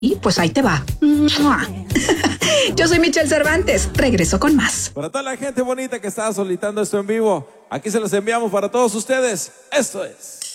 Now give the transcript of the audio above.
Y pues ahí te va. Yo soy Michelle Cervantes. Regreso con más. Para toda la gente bonita que está solicitando esto en vivo, aquí se los enviamos para todos ustedes. Esto es...